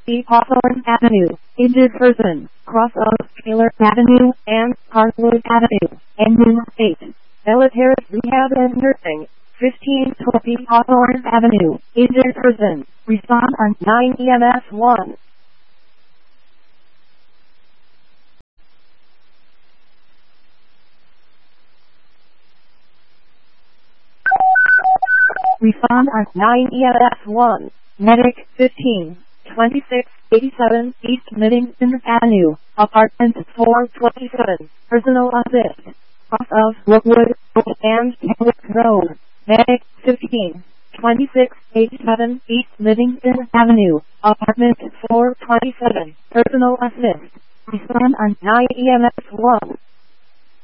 East Hawthorne Avenue, injured person, cross of Taylor Avenue and Hardwood Avenue, Engine 8, military rehab and nursing, 1520 Hawthorne Avenue, injured person, respond on 9 EMS 1. Respond on 9 EMS 1. Medic 15, 2687 East Middington Avenue, apartment 427, personal assist, cross of Brookwood and Kenwick Road. Medic 15, 2687 East Middington Avenue, apartment 427, personal assist. Respond on 9 EMS 1.